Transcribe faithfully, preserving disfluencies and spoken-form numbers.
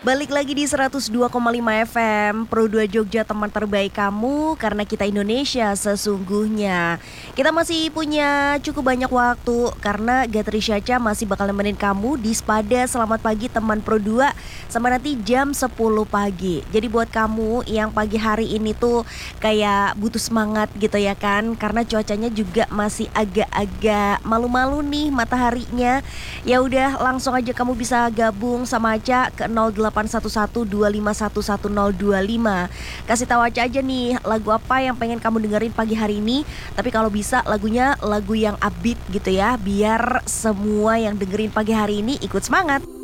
Balik lagi di seratus dua koma lima F M Pro dua Jogja, teman terbaik kamu, karena kita Indonesia sesungguhnya. Kita masih punya cukup banyak waktu karena Gatri Syaca masih bakal nemenin kamu di Spada Selamat Pagi Teman Pro dua sampai nanti jam sepuluh pagi. Jadi buat kamu yang pagi hari ini tuh kayak butuh semangat gitu ya kan, karena cuacanya juga masih agak-agak malu-malu nih mataharinya. Ya udah, langsung aja kamu bisa gabung sama Aca ke nol delapan satu satu dua lima satu satu nol dua lima. Kasih tahu Aca aja nih lagu apa yang pengen kamu dengerin pagi hari ini. Tapi kalau bisa lagunya lagu yang upbeat gitu ya, biar semua yang dengerin pagi hari ini ikut semangat.